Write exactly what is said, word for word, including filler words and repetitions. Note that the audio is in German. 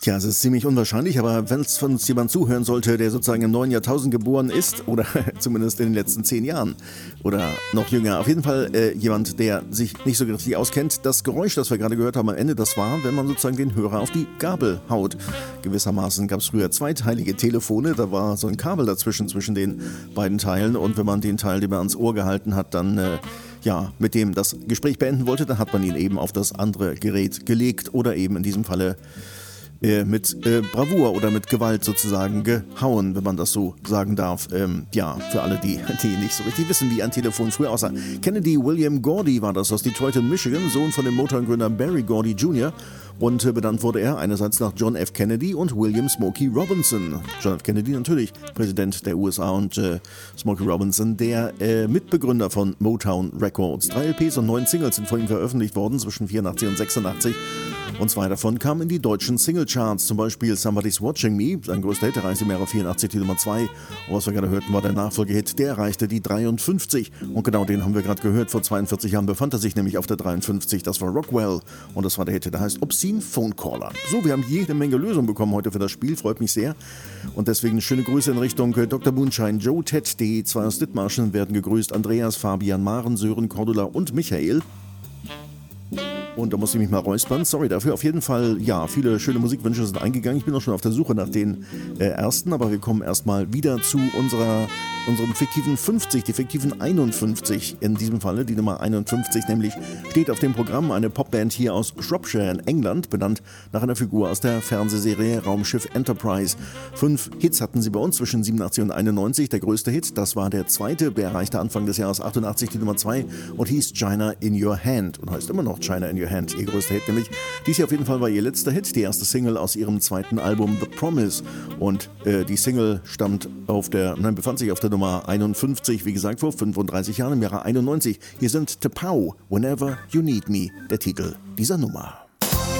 Tja, es ist ziemlich unwahrscheinlich, aber wenn es von uns jemand zuhören sollte, der sozusagen im neuen Jahrtausend geboren ist, oder zumindest in den letzten zehn Jahren oder noch jünger, auf jeden Fall äh, jemand, der sich nicht so richtig auskennt, das Geräusch, das wir gerade gehört haben am Ende, das war, wenn man sozusagen den Hörer auf die Gabel haut. Gewissermaßen gab es früher zweiteilige Telefone, da war so ein Kabel dazwischen, zwischen den beiden Teilen, und wenn man den Teil, den man ans Ohr gehalten hat, dann äh, ja, mit dem das Gespräch beenden wollte, dann hat man ihn eben auf das andere Gerät gelegt oder eben in diesem Falle Äh, mit äh, Bravour oder mit Gewalt sozusagen gehauen, wenn man das so sagen darf. Ähm, ja, für alle, die, die nicht so richtig wissen, wie ein Telefon früher aussah. Kennedy William Gordy war das aus Detroit in Michigan, Sohn von dem Motown-Gründer Barry Gordy Junior Und äh, benannt wurde er einerseits nach John F. Kennedy und William Smokey Robinson. John F. Kennedy natürlich Präsident der U S A und äh, Smokey Robinson der äh, Mitbegründer von Motown Records. Drei L Ps und neun Singles sind von ihm veröffentlicht worden zwischen vierundachtzig und sechsundachtzig. Und zwei davon kamen in die deutschen Singlecharts, zum Beispiel Somebody's Watching Me, sein größter Hit, erreichte im Jahre vierundachtzig die Nummer zwei. Und was wir gerade hörten, war der Nachfolgehit, der erreichte die dreiundfünfzig. Und genau den haben wir gerade gehört, vor zweiundvierzig Jahren befand er sich nämlich auf der dreiundfünfzig. Das war Rockwell und das war der Hit, der heißt Obscene Phone Caller. So, wir haben jede Menge Lösungen bekommen heute für das Spiel, freut mich sehr. Und deswegen schöne Grüße in Richtung Doktor Moonshine, Joe, Ted, die zwei aus Dithmarschen werden gegrüßt, Andreas, Fabian, Maren, Sören, Cordula und Michael. Und da muss ich mich mal räuspern, sorry dafür. Auf jeden Fall, ja, viele schöne Musikwünsche sind eingegangen. Ich bin auch schon auf der Suche nach den äh, ersten, aber wir kommen erstmal wieder zu unserer, unserem fiktiven fünfzig, die fiktiven einundfünfzig in diesem Falle. Die Nummer einundfünfzig nämlich steht auf dem Programm, eine Popband hier aus Shropshire in England, benannt nach einer Figur aus der Fernsehserie Raumschiff Enterprise. Fünf Hits hatten sie bei uns zwischen siebenundachtzig und einundneunzig. Der größte Hit, das war der zweite, der erreichte Anfang des Jahres achtundachtzig die Nummer zwei und hieß China in Your Hand und heißt immer noch China in Your Hand, ihr größter Hit nämlich. Dies hier auf jeden Fall war ihr letzter Hit, die erste Single aus ihrem zweiten Album The Promise. Und äh, die Single stammt auf der, nein, befand sich auf der Nummer einundfünfzig, wie gesagt, vor fünfunddreißig Jahren im Jahre einundneunzig. Hier sind T'Pau, Whenever You Need Me, der Titel dieser Nummer.